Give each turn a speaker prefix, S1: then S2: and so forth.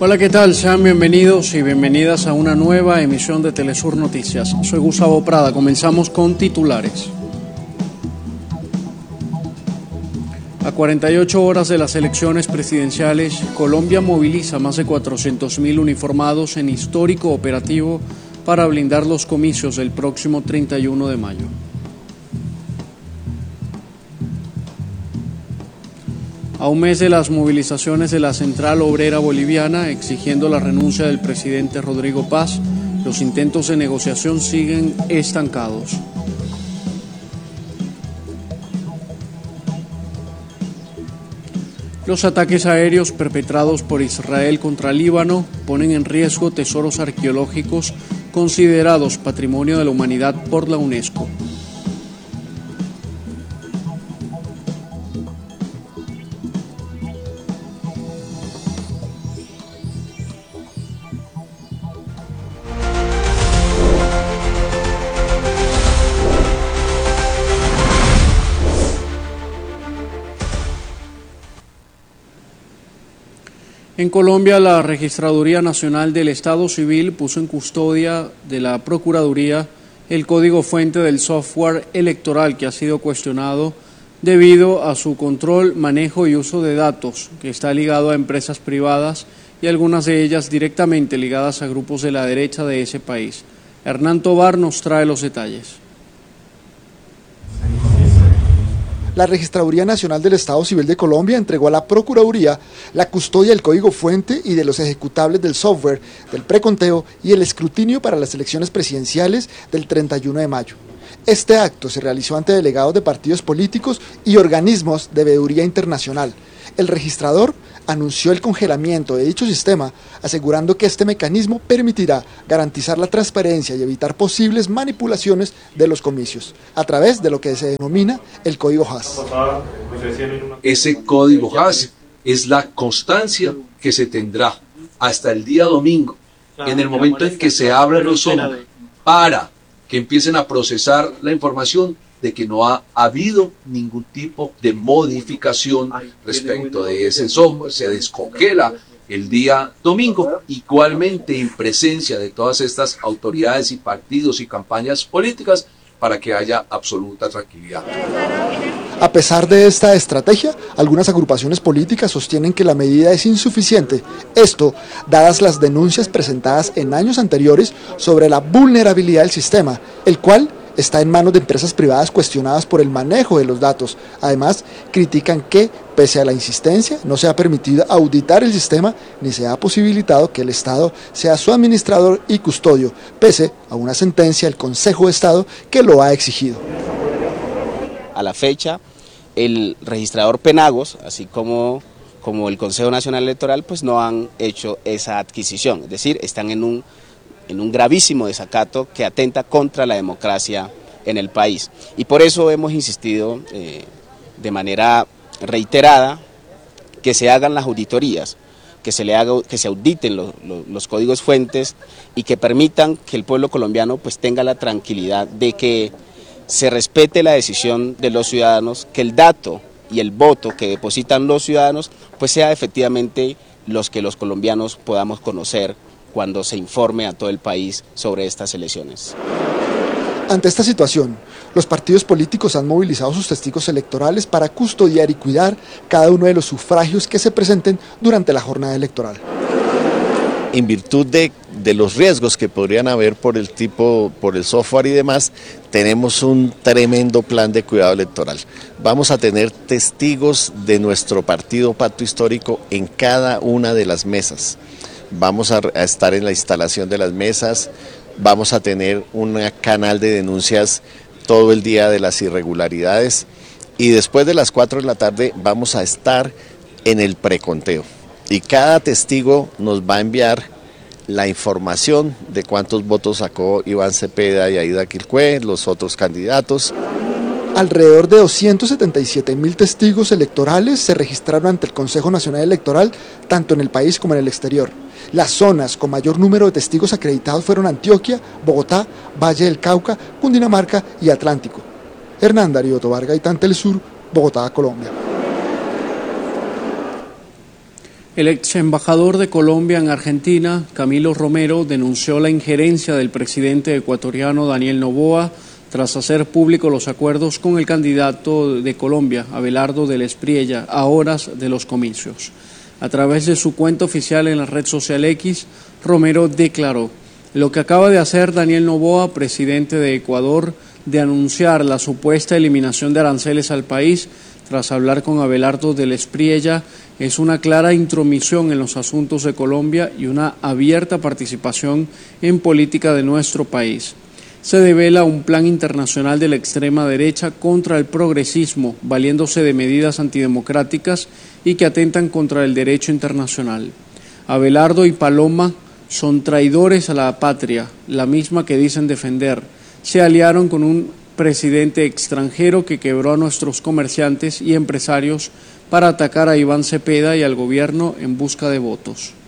S1: Hola, ¿qué tal? Sean bienvenidos y bienvenidas a una nueva emisión de Telesur Noticias. Soy Gustavo Prada, comenzamos con titulares. A 48 horas de las elecciones presidenciales, Colombia moviliza más de 400.000 uniformados en histórico operativo para blindar los comicios del próximo 31 de mayo. A un mes de las movilizaciones de la Central Obrera Boliviana exigiendo la renuncia del presidente Rodrigo Paz, los intentos de negociación siguen estancados. Los ataques aéreos perpetrados por Israel contra Líbano ponen en riesgo tesoros arqueológicos considerados Patrimonio de la Humanidad por la UNESCO. En Colombia, la Registraduría Nacional del Estado Civil puso en custodia de la Procuraduría el código fuente del software electoral que ha sido cuestionado debido a su control, manejo y uso de datos, que está ligado a empresas privadas y algunas de ellas directamente ligadas a grupos de la derecha de ese país. Hernán Tovar nos trae los detalles.
S2: La Registraduría Nacional del Estado Civil de Colombia entregó a la Procuraduría la custodia del código fuente y de los ejecutables del software, del preconteo y el escrutinio para las elecciones presidenciales del 31 de mayo. Este acto se realizó ante delegados de partidos políticos y organismos de veeduría internacional. El registrador anunció el congelamiento de dicho sistema, asegurando que este mecanismo permitirá garantizar la transparencia y evitar posibles manipulaciones de los comicios, a través de lo que se denomina el código Haas.
S3: Ese código Haas es la constancia que se tendrá hasta el día domingo, en el momento en que se abran los ojos, para que empiecen a procesar la información de que no ha habido ningún tipo de modificación respecto de ese software, se descongela el día domingo, igualmente en presencia de todas estas autoridades y partidos y campañas políticas, para que haya absoluta tranquilidad.
S2: A pesar de esta estrategia, algunas agrupaciones políticas sostienen que la medida es insuficiente. Esto, dadas las denuncias presentadas en años anteriores sobre la vulnerabilidad del sistema, el cual está en manos de empresas privadas cuestionadas por el manejo de los datos. Además, critican que, pese a la insistencia, no se ha permitido auditar el sistema ni se ha posibilitado que el Estado sea su administrador y custodio, pese a una sentencia del Consejo de Estado que lo ha exigido.
S4: A la fecha, el registrador Penagos, así como el Consejo Nacional Electoral, pues no han hecho esa adquisición, es decir, están en un gravísimo desacato que atenta contra la democracia en el país. Y por eso hemos insistido de manera reiterada que se hagan las auditorías, que se auditen los códigos fuentes y que permitan que el pueblo colombiano pues tenga la tranquilidad de que se respete la decisión de los ciudadanos, que el dato y el voto que depositan los ciudadanos pues sea efectivamente los que los colombianos podamos conocer cuando se informe a todo el país sobre estas elecciones.
S2: Ante esta situación, los partidos políticos han movilizado sus testigos electorales para custodiar y cuidar cada uno de los sufragios que se presenten durante la jornada electoral.
S5: En virtud de los riesgos que podrían haber por el software y demás, tenemos un tremendo plan de cuidado electoral. Vamos a tener testigos de nuestro partido Pacto Histórico en cada una de las mesas. Vamos a estar en la instalación de las mesas, vamos a tener un canal de denuncias todo el día de las irregularidades y después de las 4 de la tarde vamos a estar en el preconteo. Y cada testigo nos va a enviar la información de cuántos votos sacó Iván Cepeda y Aida Quilpué, los otros candidatos.
S2: Alrededor de 277.000 testigos electorales se registraron ante el Consejo Nacional Electoral, tanto en el país como en el exterior. Las zonas con mayor número de testigos acreditados fueron Antioquia, Bogotá, Valle del Cauca, Cundinamarca y Atlántico. Hernán Darío Tovar Gaitán, Telesur, Bogotá, Colombia.
S1: El ex embajador de Colombia en Argentina, Camilo Romero, denunció la injerencia del presidente ecuatoriano Daniel Noboa tras hacer públicos los acuerdos con el candidato de Colombia, Abelardo del Espriella, a horas de los comicios. A través de su cuenta oficial en la red social X, Romero declaró: lo que acaba de hacer Daniel Noboa, presidente de Ecuador, de anunciar la supuesta eliminación de aranceles al país tras hablar con Abelardo del Espriella, es una clara intromisión en los asuntos de Colombia y una abierta participación en política de nuestro país. Se devela un plan internacional de la extrema derecha contra el progresismo, valiéndose de medidas antidemocráticas y que atentan contra el derecho internacional. Abelardo y Paloma son traidores a la patria, la misma que dicen defender. Se aliaron con un presidente extranjero que quebró a nuestros comerciantes y empresarios para atacar a Iván Cepeda y al gobierno en busca de votos.